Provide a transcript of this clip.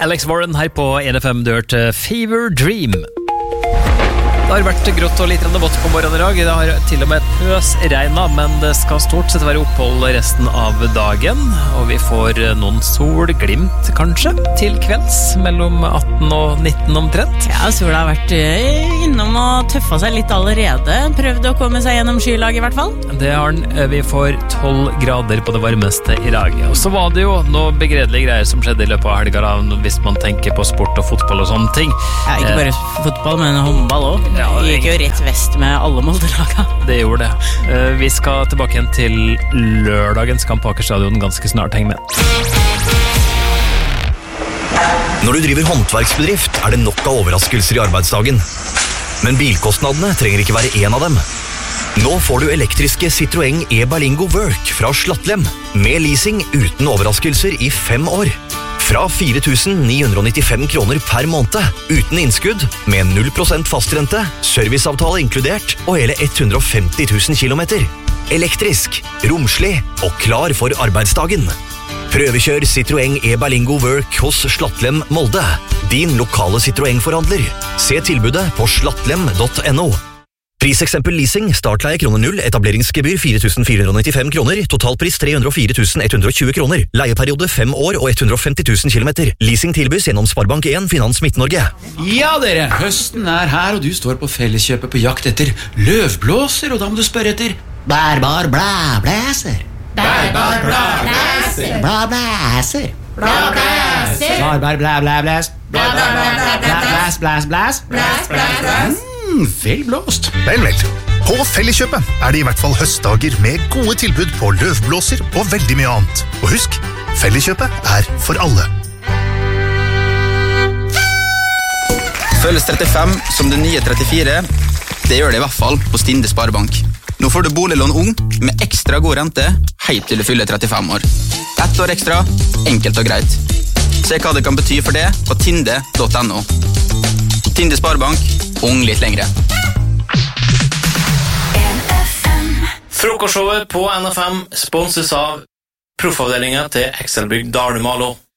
Alex Warren her på NFM Dirt Fever Dream. Det har vært grått og litt vått på morgenen i dag. Det har til og med pøsregnet, men det skal stort sett være opphold resten av dagen. Og vi får noen solglimt, kanskje, til kvelds, mellom 18 og 19 omtrent. Ja, sola har vært innom og tøffa seg litt allerede. Prøvd å komme seg gjennom skylag i hvert fall. Det har den. Vi får 12 grader på det varmeste i dag. Og så var det jo noe begredelige greier som skjedde i løpet av helga, hvis man tenker på sport og fotball og sånne ting. Ja, ikke bare fotball, men håndball også. Ja, det gikk jo rett vest med alle Molde-laga. Det gjorde det. Vi skal tilbake igjen til lørdagens kamp på Aker Stadion ganske snart. Heng med. Når du driver håndverksbedrift, er det nok av overraskelser i arbeidsdagen. Men bilkostnadene trenger ikke være en av dem. Nå får du elektriske Citroën e-Berlingo Work fra Slattlem, med leasing uten overraskelser i 5 år. Fra 4.995 kroner per måned, uten innskudd, med 0% fastrente, serviceavtale inkludert og hele 150 000 kilometer. Elektrisk, romslig og klar for arbeidsdagen. Prøvekjør Citroën e-Berlingo Work hos Slattlem Molde, din lokale Citroën-forhandler. Se tilbudet på slattlem.no. Priseksempel leasing, startleie kroner 0, etableringsgebyr 4.495 kroner, totalpris 304.120 kroner, leieperiode 5 år og 150 000 kilometer. Leasing tilbys gjennom Sparebank 1 Finans Midt-Norge. Ja dere, høsten er her, og du står på Felleskjøpet på jakt etter løvblåser, og da må du spørre etter bærbar blæblæser. Bærbar blæblæser. Blæblæser. Blæblæser. Bærbar blæblæblæs. Blæblæs, blæs, blæs. Blæs, blæs, blæs. Vel blåst. Vel. På Felleskjøpet er det i hvert fall høstdager med gode tilbud på løvblåser og veldig mye annet. Og husk, Felleskjøpet er for alle. Føles 35 som det nye 34. Det gjør det i hvert fall på Stinde Sparebank. Nå får du boliglån ung med ekstra god rente helt til du fyller 35 år. 1 år ekstra, enkelt og greit. Se hva det kan bety for det på tinde.no. Tinde Sparebank, ung litt lengre. Frokostshowet på NFM sponses av proffavdelingen til Excelbygg Dalumalo.